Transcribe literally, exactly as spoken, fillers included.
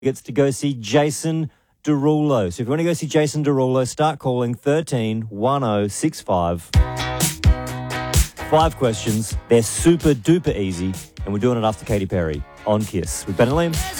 gets to go see Jason Derulo. So if you want to go see Jason Derulo, start calling thirteen one oh six five. Five questions. They're super duper easy, and we're doing it after Katy Perry on Kiss with Ben and Liam.